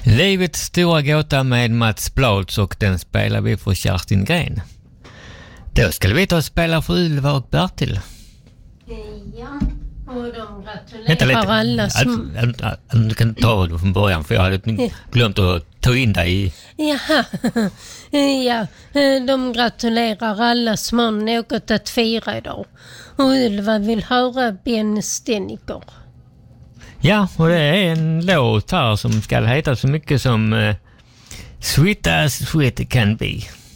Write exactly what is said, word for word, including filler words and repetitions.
Livets stora gåta med Mats Blads, och den spelar vi för Kerstin Gren. Då ska vi ta och spela för Ylva och Bertil. Ja, och de gratulerar alla som... Du kan ta det från början, för jag hade glömt att ta in dig i... Jaha, ja, de gratulerar alla som har något att fira idag. Och Ylva vill höra Ben Stenniker. Ja, och det är en låt här som ska heta så mycket som uh, Sweet as sweet can be.